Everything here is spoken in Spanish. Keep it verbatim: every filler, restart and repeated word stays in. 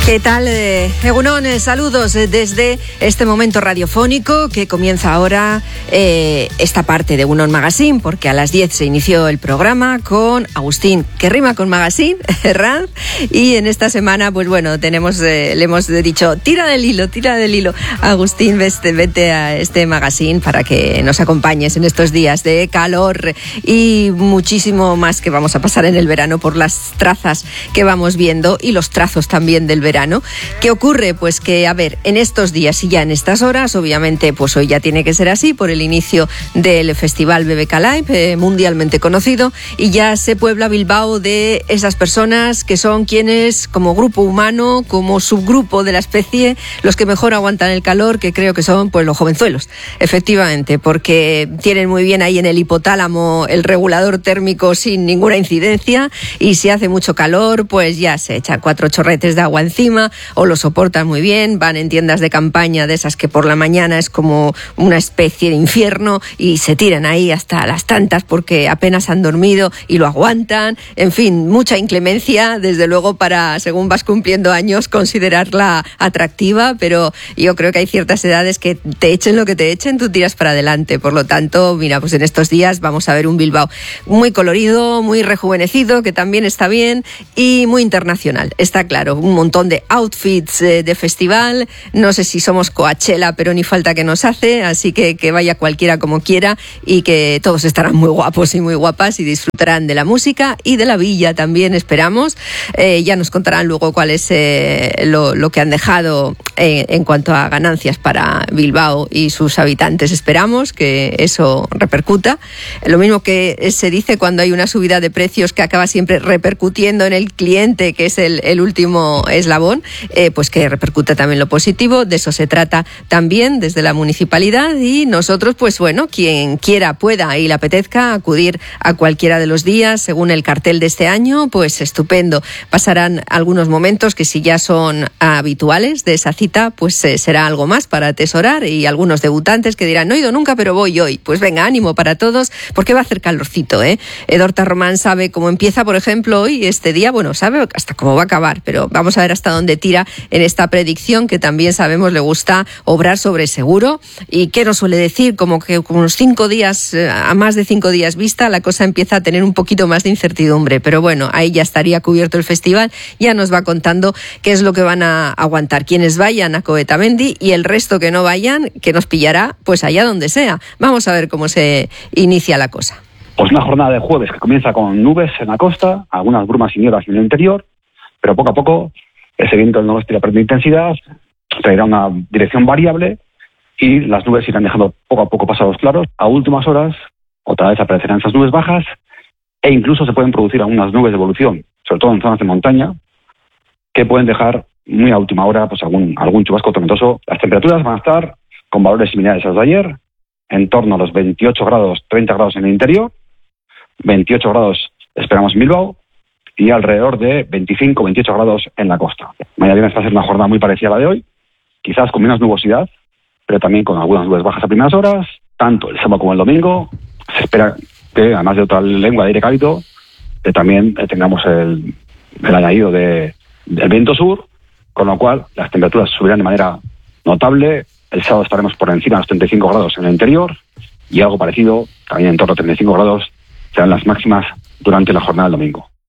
¿Qué tal? Eh, Egunon, eh, saludos eh, desde este momento radiofónico que comienza ahora eh, esta parte de Egunon Magazine, porque a las diez se inició el programa con Agustín, que rima con Magazine, Herranz, y en esta semana, pues bueno, tenemos, eh, le hemos dicho, tira del hilo, tira del hilo. Agustín, vete, vete a este Magazine para que nos acompañes en estos días de calor y muchísimo más que vamos a pasar en el verano por las trazas que vamos viendo y los trazos también del verano. ¿Qué ocurre? Pues que, a ver, en estos días y ya en estas horas, obviamente, pues hoy ya tiene que ser así por el inicio del Festival B B K Live, eh, mundialmente conocido, y ya se puebla Bilbao de esas personas que son quienes, como grupo humano, como subgrupo de la especie, los que mejor aguantan el calor, que creo que son pues los jovenzuelos, efectivamente, porque tienen muy bien ahí en el hipotálamo el regulador térmico sin ninguna incidencia, y si hace mucho calor, pues ya se echan cuatro chorretes de agua encima, o lo soportan muy bien, van en tiendas de campaña de esas que por la mañana es como una especie de infierno y se tiran ahí hasta las tantas porque apenas han dormido y lo aguantan. En fin, mucha inclemencia, desde luego, para, según vas cumpliendo años, considerarla atractiva, pero yo creo que hay ciertas edades que te echen lo que te echen, tú tiras para adelante. Por lo tanto, mira, pues en estos días vamos a ver un Bilbao muy colorido, muy rejuvenecido, que también está bien, y muy internacional, está claro, un montón de outfits eh, de festival. No sé si somos Coachella, pero ni falta que nos hace, así que que vaya cualquiera como quiera y que todos estarán muy guapos y muy guapas y disfrutarán de la música y de la villa también, esperamos. Eh, ya nos contarán luego cuál es eh, lo, lo que han dejado eh, en cuanto a ganancias para Bilbao y sus habitantes. Esperamos que eso repercuta. Lo mismo que se dice cuando hay una subida de precios que acaba siempre repercutiendo en el cliente, que es el, el último eslabón, eh, pues que repercuta también lo positivo. De eso se trata también desde la municipalidad, y nosotros, pues bueno, quien quiera, pueda y le apetezca acudir a cualquiera de los días según el cartel de este año, pues estupendo. Pasarán algunos momentos que, si ya son habituales de esa cita, pues eh, será algo más para atesorar, y algunos debutantes que dirán, no he ido nunca pero voy hoy. Pues venga, ánimo para todos, porque va a hacer calorcito, ¿eh? Edorta Román sabe cómo empieza, por ejemplo, hoy, este día, bueno, sabe hasta cómo va a acabar, pero vamos a ver hasta dónde tira en esta predicción, que también sabemos le gusta obrar sobre seguro. Y que nos suele decir, como que con unos cinco días, a más de cinco días vista, la cosa empieza a tener un poquito más de incertidumbre, pero bueno, ahí ya estaría cubierto el festival. Ya nos va contando qué es lo que van a aguantar quienes vayan a Coetamendi, y el resto que no vayan, que nos pillará pues allá donde sea. Vamos a ver cómo se inicia la cosa. Pues una jornada de jueves que comienza con nubes en la costa, algunas brumas y nieblas en el interior, pero poco a poco ese viento del noroeste irá perdiendo intensidad, traerá una dirección variable y las nubes irán dejando poco a poco pasados claros. A últimas horas, otra vez aparecerán esas nubes bajas, e incluso se pueden producir algunas nubes de evolución, sobre todo en zonas de montaña, que pueden dejar muy a última hora pues algún, algún chubasco tormentoso. Las temperaturas van a estar con valores similares a los de ayer, en torno a los veintiocho grados, treinta grados en el interior, veintiocho grados esperamos en Bilbao, y alrededor de veinticinco, veintiocho grados en la costa. Mañana viernes va a ser una jornada muy parecida a la de hoy, quizás con menos nubosidad, pero también con algunas nubes bajas a primeras horas. Tanto el sábado como el domingo se espera que, además de otra lengua de aire cálido, que también tengamos el, el añadido de, del viento sur, con lo cual las temperaturas subirán de manera notable. El sábado estaremos por encima de los treinta y cinco grados en el interior, y algo parecido, también en torno a treinta y cinco grados, serán las máximas durante la jornada del domingo.